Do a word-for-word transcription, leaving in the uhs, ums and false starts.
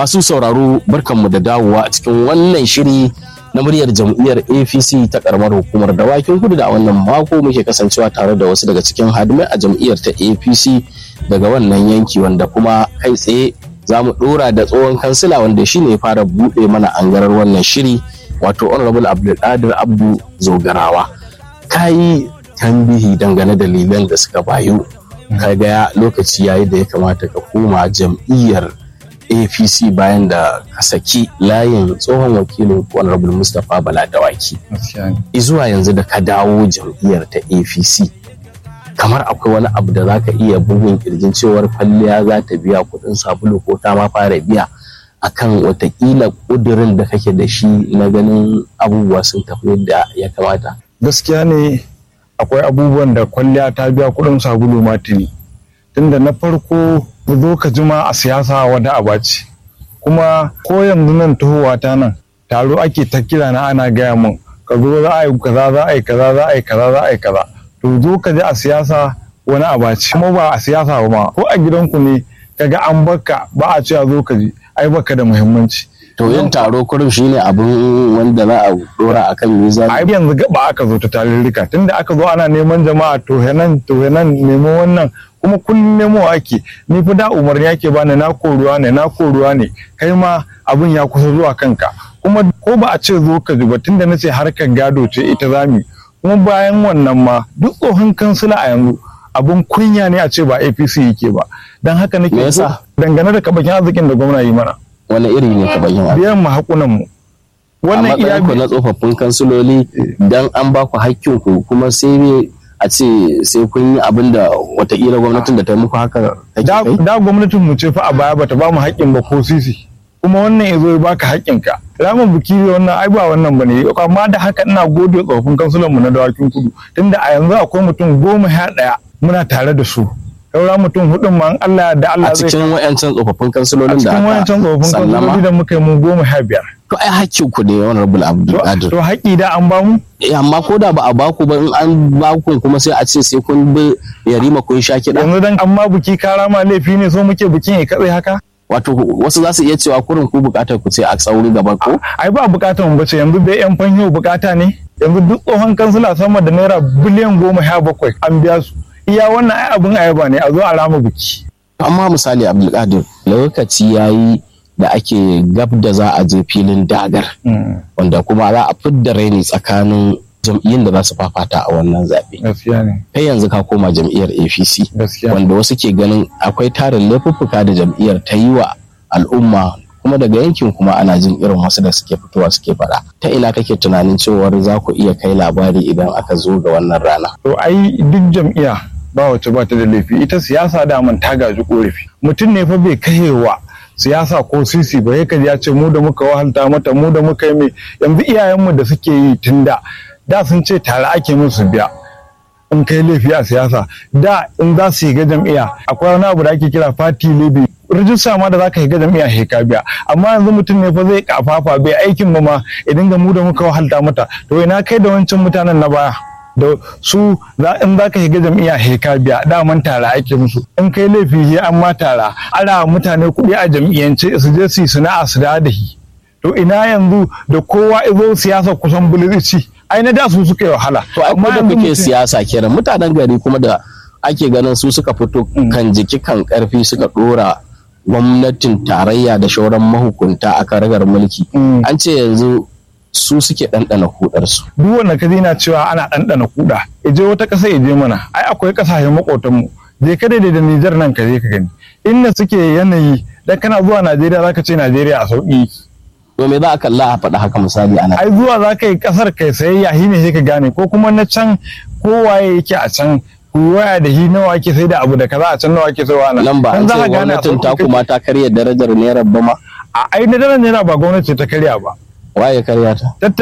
Masu sauraro barkanmu da dawowa a cikin wannan shiri na muryar jam'iyyar A P C ta karamar hukumar Dawakin Kudu da a wannan mako muke kasancewa tare da wasu daga cikin hadimai a jam'iyyar ta A P C daga wannan yanki, wanda kuma kai tsaye za mu dora da tsohon kansila wanda shi ne fara buɗe mana angarar wannan shiri, wato Honorable Abdulkadir Abdu Zogarawa. Kai tambihi dangane da dalilan da suka bayu kaga lokaci yayi da ya kamata ka koma jam'iyyar A P C bayan da ka saki layin tsohon wakilin Honorable Mustapha Bala Dawaki. Izuwa yanzu da ka dawo jam'iyyar ta A P C, kamar akwai wani abu da zaka iya bugun kirjin cewar kwalliya za ta biya kuɗin sabulu ko ta ma fara biya akan watakila ƙudurin da kake da shi na ganin abubuwa sun tafi yadda ya kamata? Gaskiya ne akwai abubuwan da kwalliya ta biya kuɗin sabulu ma tuni. Tunda na farko zo ka jima a siyasa wata aba ce, kuma ko yanzu nan tahowa ta nan taro ake ta kira na ana gaya min ka zo za a yi kaza za a yi kaza za a yi kaza za a yi kaza, to zo ka ji a siyasa wani aba ce, kuma ba a siyasa ba ma ko a gidanku ne kaga an baka ba a cewa zo ka ji ai baka da muhimmanci. To yin taro kurum shine abin wanda za a dora akan mizani. Ai yanzu gaba aka zo ta tarurruka, tunda aka zo ana neman jama'a to henan to henan nemo wannan, kuma kullum nemo ake. Ni fa da umarni ake bani na koruwa ne na koruwa ne kai ma abin ya kusa zuwa kanka, kuma ko ba a ce zo ka ji ba tunda nace harkar gado ce ita zami. Kuma bayan wannan ma duk tsohon kansila a yanzu abin kunya ne a ce ba A P C yake ba. Dan haka nake dangane da kabakin arzikin da gwamna yi mana. Wani iri ne kabakin arziki? Biyan mu hakunan mu. Wannan iya ku na tsofaffin kansiloli dan an ba ku hakkin ku kuma sai a ce sai kun yi abin da watakila gwamnatin da ta muku haka take kai? Da gwamnatin mu ce fa a baya bata ba mu haƙƙin ba ko sisi, kuma wannan ya zo ya baka haƙƙin ka. Ramin biki wannan ai ba wannan bane, amma da haka ina gode tsofaffin kansulan mu na Dawakin Kudu, tunda a yanzu akwai mutum goma sha ɗaya muna tare da su. Saura mutum hudun ma Allah da Allah zai. A cikin wayancan tsofaffin kansilolin da aka sallama. A cikin wayancan tsofaffin kansilolin da muka yi mu goma sha biyar. To ai hakkin ku ne Honorable Abdulkadir. To haƙi da an ba mu? Eh amma ko da ba a ba ku ba, in an ba ku kuma sai a ce sai kun bi yarima kun sha kiɗa. Yanzu dan amma buki kara ma laifi ne, so muke bukin ya katse haka? Wato wasu za su iya cewa kurin ku bukatar ku ce a tsauri gaba ko? Ai ba bukatar mu bace, yanzu bai yan fanyo bukata ne. Yanzu duk tsohon kansila sama da naira biliyan goma sha bakwai an biya su. Iya wannan ai abin ayaba ne a zo a rama biki. Amma misali Abdulkadir, lokaci yayi da ake gab da za a je filin dagar, wanda kuma za a fidda raini tsakanin jam'iyyun da za su fafata a wannan zaɓe. Gaskiya ne. Kai yanzu ka koma jam'iyyar A P C, wanda wasu ke ganin akwai tarin laifuffuka da jam'iyyar ta yi wa al'umma, kuma daga yankin kuma ana jin irin wasu da suke fitowa suke faɗa. Ta ina kake tunanin cewar za ku iya kai labari idan aka zo ga wannan rana? To ai duk jam'iyya ba wacce ba ta da laifi, ita siyasa daman ta gaji korafi. Mutum ne fa bai kaiwa siyasa ko sisi ba, ya kaji ya ce mu da muka wahalta mata, mu da muka yi mai. Yanzu iyayenmu da suke yi tun da da sun ce tare ake musu biya in kai laifi a siyasa. Da in za su yi ga jam'iyya akwai wani abu da ake kira party levy, rijista ma da za ka yi ga jam'iyya he ka biya. Amma yanzu mutum ne fa zai kafafa bai aikin ba ma idan ga mu da muka wahalta mata, to ina kai da wancan mutanen na baya da su in za ka shiga jam'iyya he ka biya, daman tara ake musu. In kai laifi he an ma tara, ana mutane kuɗi a jam'iyyance su je su sana'a su da shi. To ina yanzu da kowa izo siyasa kusan bulirici, ai na da su suka yi wahala. To amma da kuke siyasa kenan mutanen gari kuma da ake ganin su suka fito kan jiki kan karfi suka dora gwamnatin tarayya da shauran mahukunta a karagar mulki. An ce yanzu su suke ɗanɗana kudarsu. Duk wanda ka na cewa ana ɗanɗana kuɗa, je wata ƙasa ya je mana, ai akwai ƙasashen maƙotanmu, je ka daidai da Nijar nan ka je ka gani. Inda suke yanayi, dan kana zuwa Najeriya zaka ce Najeriya a sauƙi. To me za a kalla a faɗa haka misali ana? Ai zuwa za ka yi ƙasar kai sayayya shi ne sai ka gane, ko kuma na can kowaye yake a can ku waya da shi nawa ake sai da abu da kaza a can nawa ake saiwa nan. Nan ba an ce gwamnatin ta kuma ta karya darajar naira ba ma? A ai na darajar naira ba gwamnati ta karya ba. Waye karya ta?